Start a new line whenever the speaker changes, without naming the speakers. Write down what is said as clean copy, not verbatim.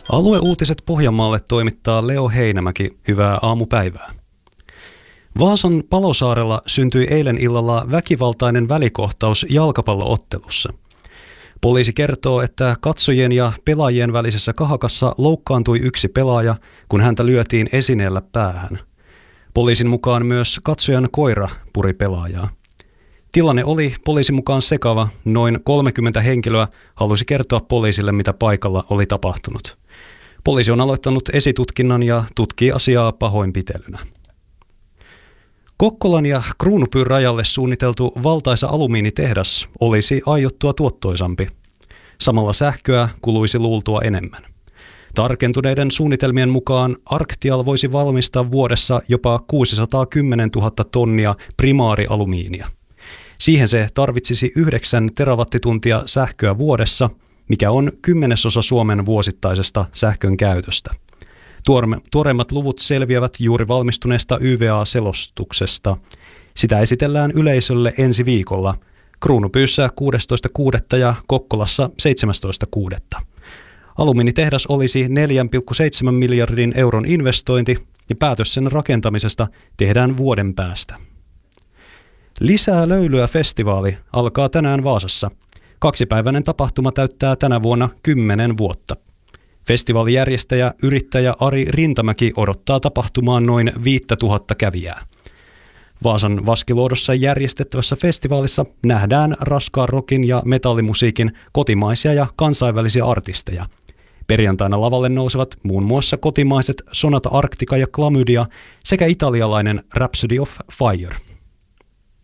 Alueuutiset Pohjanmaalle toimittaa Leo Heinämäki. Hyvää aamupäivää. Vaasan Palosaarella syntyi eilen illalla väkivaltainen välikohtaus jalkapalloottelussa. Poliisi kertoo, että katsojien ja pelaajien välisessä kahakassa loukkaantui yksi pelaaja, kun häntä lyötiin esineellä päähän. Poliisin mukaan myös katsojan koira puri pelaajaa. Tilanne oli poliisin mukaan sekava. Noin 30 henkilöä halusi kertoa poliisille, mitä paikalla oli tapahtunut. Poliisi on aloittanut esitutkinnan ja tutkii asiaa pahoinpitelynä. Kokkolan ja Kruunupyyn rajalle suunniteltu valtaisa alumiinitehdas olisi aiottua tuottoisampi. Samalla sähköä kuluisi luultua enemmän. Tarkentuneiden suunnitelmien mukaan Arctial voisi valmistaa vuodessa jopa 610 000 tonnia primaarialumiinia. Siihen se tarvitsisi 9 terawattituntia sähköä vuodessa, mikä on 10% Suomen vuosittaisesta sähkön käytöstä. Tuoreimmat luvut selviävät juuri valmistuneesta YVA-selostuksesta. Sitä esitellään yleisölle ensi viikolla, Kruunupyyssä 16.6. ja Kokkolassa 17.6. Alumiinitehdas olisi 4,7 miljardin euron investointi ja päätös sen rakentamisesta tehdään vuoden päästä. Lisää löylyä -festivaali alkaa tänään Vaasassa. 2-päiväinen tapahtuma täyttää tänä vuonna 10 vuotta. Festivaalijärjestäjä yrittäjä Ari Rintamäki odottaa tapahtumaan noin 5000 kävijää. Vaasan Vaskiluodossa järjestettävässä festivaalissa nähdään raskaan rockin ja metallimusiikin kotimaisia ja kansainvälisiä artisteja. Perjantaina lavalle nousevat muun muassa kotimaiset Sonata Arctica ja Chlamydia sekä italialainen Rhapsody of Fire.